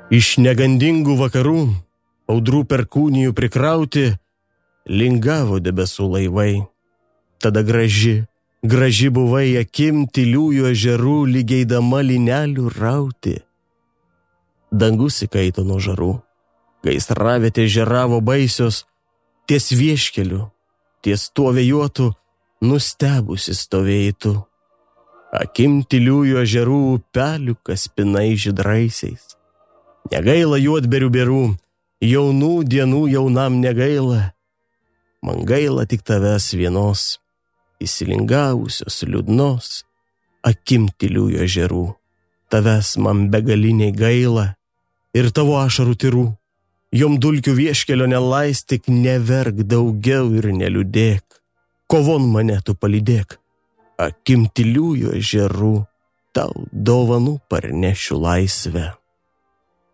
Iš negandingų vakarų, audrų perkūnijų prikrauti, lingavo debesų laivai. Tada graži buvai akim tyliųjų ežerų, lygeidama linelių rauti. Dangus įkaito nuo žarų, gaisravietė žeravo baisios, ties vieškeliu, ties tuo vėjuotu, nustebusi stovėjai. Akim tyliųjų ežerų upelių kaspinai žydraisiais. Negaila juodberių berų, jaunų dienų jaunam negaila. Man gaila tik tavęs vienos, įsilingavusios liūdnos, akim tyliųjų ežerų. Tavęs man begaliniai gaila ir tavo ašarų tyrų. Jom dulkių vieškelio nelaistyk, neverk daugiau ir neliūdėk. Kovon mane tu palydėk, akim tyliųjų ežerų, tau dovanų parnešiu laisvę.